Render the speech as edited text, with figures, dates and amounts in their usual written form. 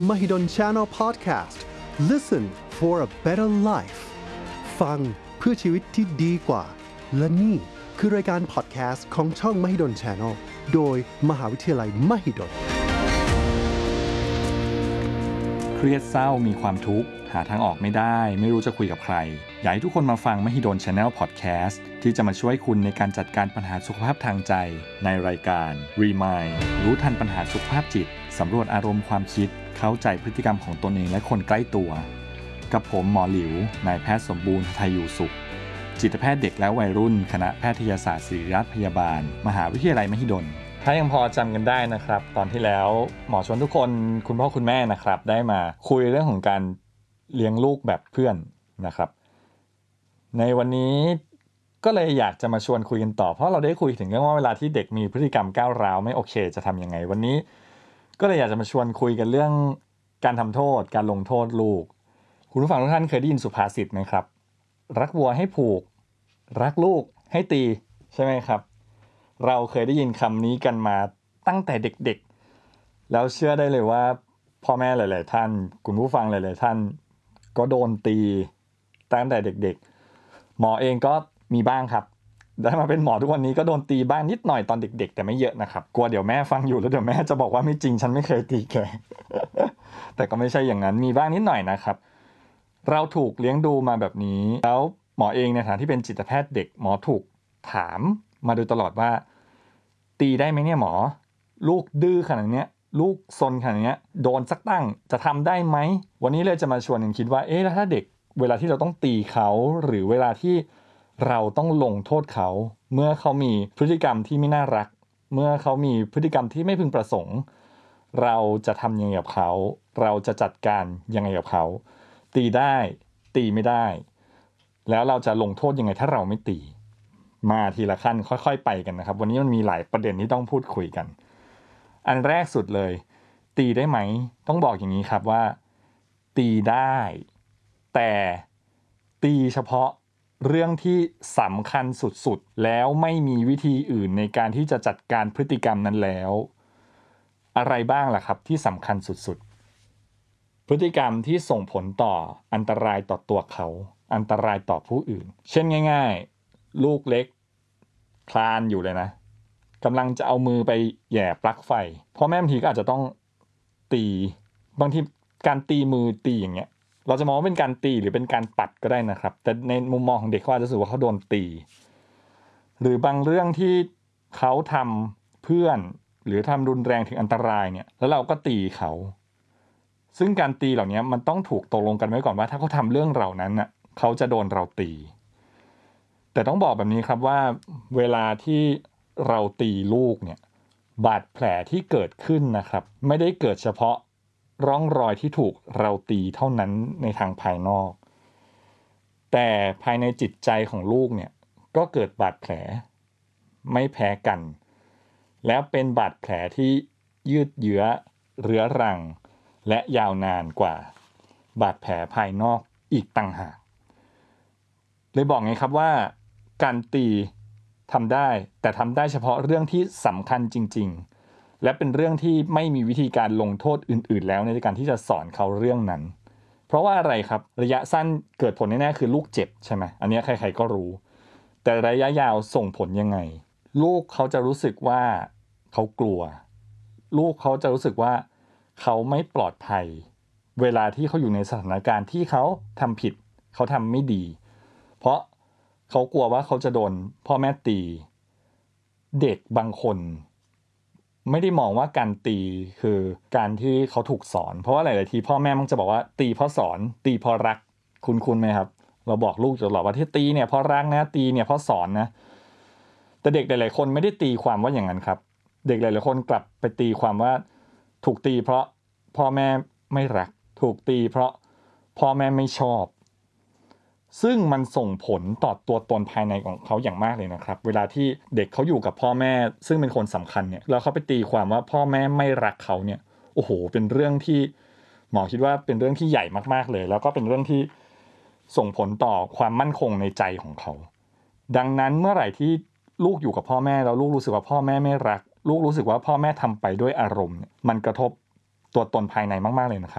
Mahidol Channel Podcast Listen for a better life ฟังเพื่อชีวิตที่ดีกว่าและนี่คือรายการ podcast ของช่อง Mahidol Channel โดยมหาวิทยาลัย Mahidol เครียดเศร้ามีความทุกข์หาทางออกไม่ได้ไม่รู้จะคุยกับใครอยากให้ทุกคนมาฟัง Mahidol Channel Podcast ที่จะมาช่วยคุณในการจัดการปัญหาสุขภาพทางใจในรายการ Remind รู้ทันปัญหาสุขภาพจิตสำรวจอารมณ์ความคิดเข้าใจพฤติกรรมของตนเองและคนใกล้ตัวกับผมหมอหลิวนายแพทย์สมบูรณ์ไทยอยู่สุขจิตแพทย์เด็กและวัยรุ่นคณะแพทยศาสตร์ศิริราชพยาบาลมหาวิทยาลัยมหิดลถ้ายังพอจำกันได้นะครับตอนที่แล้วหมอชวนทุกคนคุณพ่อคุณแม่นะครับได้มาคุยเรื่องของการเลี้ยงลูกแบบเพื่อนนะครับในวันนี้ก็เลยอยากจะมาชวนคุยกันต่อเพราะเราได้คุยถึงเรื่องว่าเวลาที่เด็กมีพฤติกรรมก้าวร้าวไม่โอเคจะทำยังไงวันนี้ก็เลยอยากจะมาชวนคุยกันเรื่องการทำโทษการลงโทษลูกคุณผู้ฟังทุกท่านเคยได้ยินสุภาษิตไหมครับรักวัวให้ผูกรักลูกให้ตีใช่ไหมครับเราเคยได้ยินคำนี้กันมาตั้งแต่เด็กๆแล้วเชื่อได้เลยว่าพ่อแม่หลายๆท่านคุณผู้ฟังหลายๆท่านก็โดนตีตั้งแต่เด็กๆหมอเองก็มีบ้างครับได้มาเป็นหมอทุกวันนี้ก็โดนตีบ้างนิดหน่อยตอนเด็กๆแต่ไม่เยอะนะครับกลัวเดี๋ยวแม่ฟังอยู่แล้วเดี๋ยวแม่จะบอกว่าไม่จริงฉันไม่เคยตีแก แต่ก็ไม่ใช่อย่างนั้นมีบ้างนิดหน่อยนะครับเราถูกเลี้ยงดูมาแบบนี้แล้วหมอเองในฐานะที่เป็นจิตแพทย์เด็กหมอถูกถามมาโดยตลอดว่าตีได้ไหมเนี่ยหมอลูกดื้อขนาดนี้ลูกซนขนาดนี้โดนสักตั้งจะทำได้ไหมวันนี้เลยจะมาชวนกันคิดว่าแล้วถ้าเด็กเวลาที่เราต้องตีเขาหรือเวลาที่เราต้องลงโทษเขาเมื่อเขามีพฤติกรรมที่ไม่น่ารักเมื่อเขามีพฤติกรรมที่ไม่พึงประสงค์เราจะทำยังไงกับเขาเราจะจัดการยังไงกับเขาตีได้ตีไม่ได้แล้วเราจะลงโทษยังไงถ้าเราไม่ตีมาทีละขั้นค่อยๆไปกันนะครับวันนี้มันมีหลายประเด็นที่ต้องพูดคุยกันอันแรกสุดเลยตีได้ไหมต้องบอกอย่างนี้ครับว่าตีได้แต่ตีเฉพาะเรื่องที่สำคัญสุดๆแล้วไม่มีวิธีอื่นในการที่จะจัดการพฤติกรรมนั้นแล้วอะไรบ้างล่ะครับที่สำคัญสุดๆพฤติกรรมที่ส่งผลต่ออันตรายต่อตัวเขาอันตรายต่อผู้อื่นเช่นง่ายๆลูกเล็กคลานอยู่เลยนะกำลังจะเอามือไปแหย่ปลั๊กไฟพ่อแม่บางทีก็อาจจะต้องตีบางทีการตีมือตีอย่างเงี้ยเราจะมองว่าเป็นการตีหรือเป็นการปัดก็ได้นะครับแต่ในมุมมองของเด็กเขาอาจจะรู้สึกว่าเขาโดนตีหรือบางเรื่องที่เขาทำเพื่อนหรือทำรุนแรงถึงอันตรายเนี่ยแล้วเราก็ตีเขาซึ่งการตีเหล่านี้มันต้องถูกตกลงกันไว้ก่อนว่าถ้าเขาทำเรื่องเหล่านั้นน่ะเขาจะโดนเราตีแต่ต้องบอกแบบนี้ครับว่าเวลาที่เราตีลูกเนี่ยบาดแผลที่เกิดขึ้นนะครับไม่ได้เกิดเฉพาะร่องรอยที่ถูกเราตีเท่านั้นในทางภายนอกแต่ภายในจิตใจของลูกเนี่ยก็เกิดบาดแผลไม่แพ้กันแล้วเป็นบาดแผลที่ยืดเยื้อเรื้อรังและยาวนานกว่าบาดแผลภายนอกอีกต่างหากเลยบอกไงครับว่าการตีทำได้แต่ทำได้เฉพาะเรื่องที่สำคัญจริงๆและเป็นเรื่องที่ไม่มีวิธีการลงโทษอื่นๆแล้วในการที่จะสอนเขาเรื่องนั้นเพราะว่าอะไรครับระยะสั้นเกิดผลแน่ๆคือลูกเจ็บใช่ไหมอันนี้ใครๆก็รู้แต่ระยะยาวส่งผลยังไงลูกเขาจะรู้สึกว่าเขากลัวลูกเขาจะรู้สึกว่าเขาไม่ปลอดภัยเวลาที่เขาอยู่ในสถานการณ์ที่เขาทำผิดเขาทำไม่ดีเพราะเขากลัวว่าเขาจะโดนพ่อแม่ตีเด็กบางคนไม่ได้มองว่าการตีคือการที่เขาถูกสอนเพราะว่าหลายๆทีพ่อแม่มักจะบอกว่าตีเพราะสอนตีเพราะรักคุณไหมครับเราบอกลูกตลอดว่าที่ตีเนี่ยเพราะรักนะตีเนี่ยเพราะสอนนะแต่เด็กหลายๆคนไม่ได้ตีความว่าอย่างนั้นครับเด็กหลายๆคนกลับไปตีความว่าถูกตีเพราะพ่อแม่ไม่รักถูกตีเพราะพ่อแม่ไม่ชอบซึ่งมันส่งผลต่อตัวตนภายในของเขาอย่างมากเลยนะครับเวลาที่เด็กเขาอยู่กับพ่อแม่ซึ่งเป็นคนสำคัญเนี่ยแล้วเขาไปตีความว่าพ่อแม่ไม่รักเขาเนี่ยโอ้โหเป็นเรื่องที่หมอคิดว่าเป็นเรื่องที่ใหญ่มากๆเลยแล้วก็เป็นเรื่องที่ส่งผลต่อความมั่นคงในใจของเขาดังนั้นเมื่อไหร่ที่ลูกอยู่กับพ่อแม่แล้วลูกรู้สึกว่าพ่อแม่ไม่รักลูกรู้สึกว่าพ่อแม่ทำไปด้วยอารมณ์มันกระทบตัวตนภายในมากๆเลยนะครับ